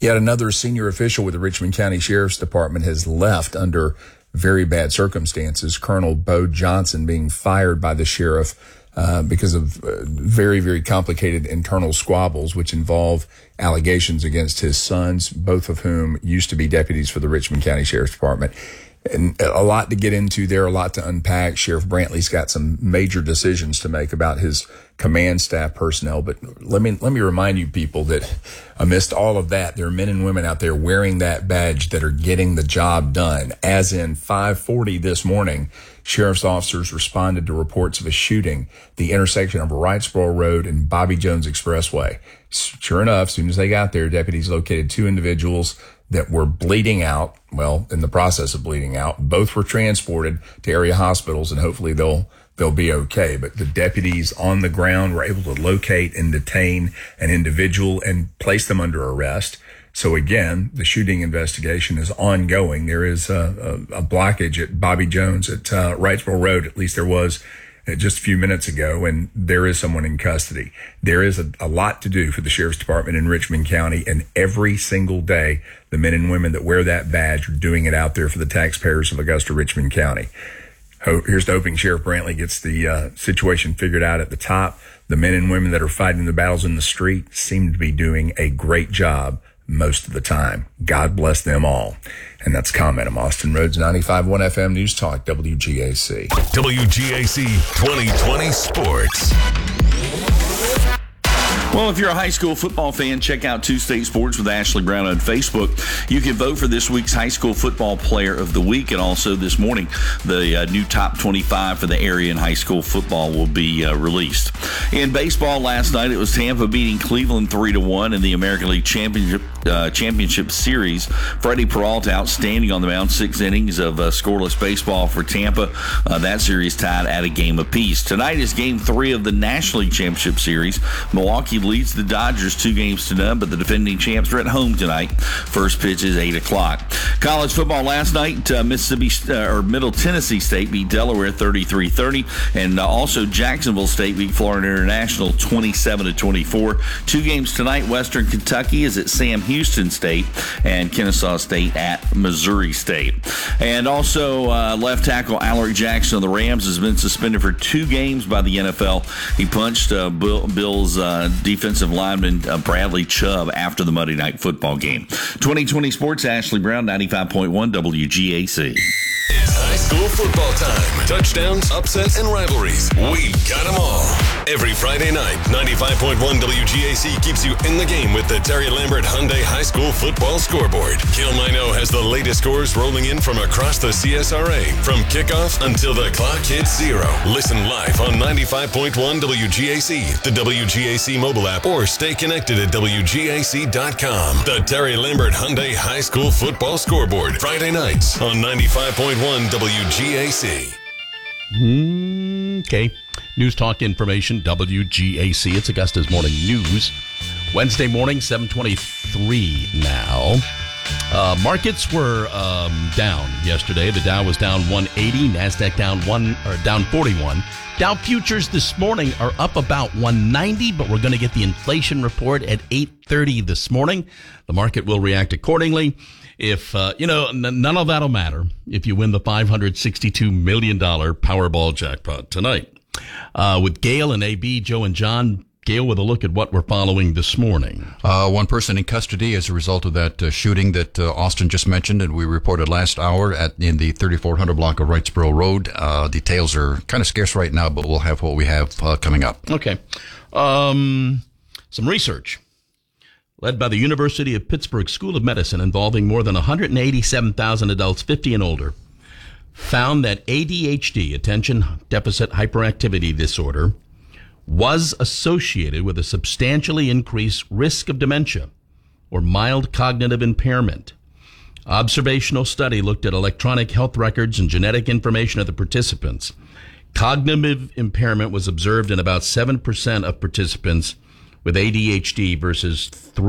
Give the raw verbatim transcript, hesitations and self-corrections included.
Yet another senior official with the Richmond County Sheriff's Department has left under very bad circumstances. Colonel Bo Johnson being fired by the sheriff uh, because of uh, very, very complicated internal squabbles, which involve allegations against his sons, both of whom used to be deputies for the Richmond County Sheriff's Department. And a lot to get into there, a lot to unpack. Sheriff Brantley's got some major decisions to make about his command staff personnel. But let me, let me remind you people that amidst all of that, there are men and women out there wearing that badge that are getting the job done. As in five forty this morning, sheriff's officers responded to reports of a shooting at the intersection of Wrightsboro Road and Bobby Jones Expressway. Sure enough, as soon as they got there, deputies located two individuals that were bleeding out, well, in the process of bleeding out. Both were transported to area hospitals, and hopefully they'll they'll be okay. But the deputies on the ground were able to locate and detain an individual and place them under arrest. So again, the shooting investigation is ongoing. There is a, a, a blockage at Bobby Jones at uh, Wrightsboro Road. At least there was uh, just a few minutes ago, and there is someone in custody. There is a, a lot to do for the Sheriff's Department in Richmond County, and every single day, the men and women that wear that badge are doing it out there for the taxpayers of Augusta, Richmond County. Here's to hoping Sheriff Brantley gets the uh, situation figured out at the top. The men and women that are fighting the battles in the street seem to be doing a great job most of the time. God bless them all. And that's comment. I'm Austin Rhodes, ninety-five point one F M News Talk, W G A C. W G A C twenty twenty Sports. Well, if you're a high school football fan, check out Two State Sports with Ashley Brown on Facebook. You can vote for this week's high school football player of the week, and also this morning, the uh, new top twenty-five for the area in high school football will be uh, released. In baseball last night, it was Tampa beating Cleveland three to one in the American League Championship uh, Championship Series. Freddie Peralta outstanding on the mound, six innings of uh, scoreless baseball for Tampa. Uh, that series tied at a game apiece. Tonight is game three of the National League Championship Series. Milwaukee leads the Dodgers two games to none, but the defending champs are at home tonight. First pitch is eight o'clock. College football last night, uh, Mississippi uh, or Middle Tennessee State beat Delaware thirty-three thirty, and uh, also Jacksonville State beat Florida International twenty-seven to twenty-four. Two games tonight. Western Kentucky is at Sam Houston State, and Kennesaw State at Missouri State. And also uh, left tackle Alaric Jackson of the Rams has been suspended for two games by the N F L. He punched uh, Bill, Bill's uh, defensive lineman uh, Bradley Chubb after the Monday Night Football game. twenty twenty Sports, Ashley Brown, ninety-five point one W G A C. It's high school football time. Touchdowns, upsets, and rivalries. We've got them all. Every Friday night, ninety-five point one W G A C keeps you in the game with the Terry Lambert Hyundai High School Football Scoreboard. Kill nine oh has the latest scores rolling in from across the C S R A, from kickoff until the clock hits zero. Listen live on ninety-five point one W G A C, the W G A C mobile app, or stay connected at W G A C dot com. The Terry Lambert Hyundai High School Football Scoreboard. Friday nights on ninety-five point one W G A C. Okay. News Talk Information, W G A C. It's Augusta's Morning News. Wednesday morning, seven twenty-three now. Uh, markets were um, down yesterday. The Dow was down one eighty, NASDAQ down one or down forty-one. Dow futures this morning are up about one ninety, but we're going to get the inflation report at eight thirty this morning. The market will react accordingly. If, uh, you know, n- none of that'll matter if you win the five hundred sixty-two million dollars Powerball jackpot tonight. Uh, with Gail and A B, Joe and John. Gail, with a look at what we're following this morning. Uh, one person in custody as a result of that uh, shooting that uh, Austin just mentioned, and we reported last hour at in the thirty-four hundred block of Wrightsboro Road. Uh, details are kind of scarce right now, but we'll have what we have uh, coming up. Okay. Um, some research led by the University of Pittsburgh School of Medicine involving more than one hundred eighty-seven thousand adults fifty and older found that A D H D, attention deficit hyperactivity disorder, was associated with a substantially increased risk of dementia or mild cognitive impairment. Observational study looked at electronic health records and genetic information of the participants. Cognitive impairment was observed in about seven percent of participants with A D H D versus three